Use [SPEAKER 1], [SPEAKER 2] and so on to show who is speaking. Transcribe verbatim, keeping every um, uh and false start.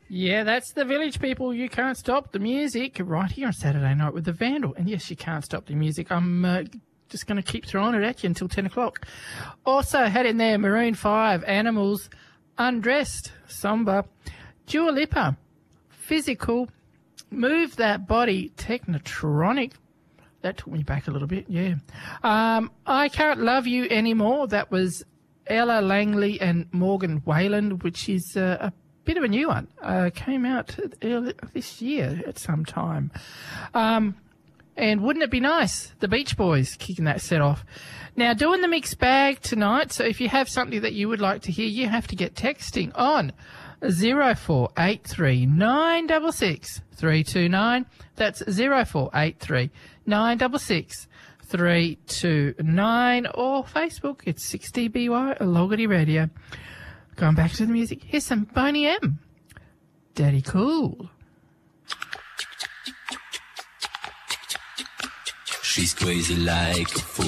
[SPEAKER 1] Yeah, that's the Village People. You can't stop the music right here on Saturday night with the Vandal. And yes, you can't stop the music. I'm uh, just going to keep throwing it at you until ten o'clock. Also had in there Maroon five, Animals, Undressed, Somber, Dua Lipa, Physical, Move That Body, Technotronic. That took me back a little bit, yeah. Um, I Can't Love You Anymore. That was Ella Langley and Morgan Wayland, which is uh, a bit of a new one. Uh, came out early this year at some time. Um, and Wouldn't It Be Nice? The Beach Boys kicking that set off. Now, doing the mixed bag tonight, so if you have something that you would like to hear, you have to get texting on zero four eight three nine six six three two nine. That's zero four eight three nine six six three two nine. Or Facebook, it's six D B Y Logarty Radio. Going back to the music, here's some Boney M. Daddy Cool.
[SPEAKER 2] She's crazy like a fool.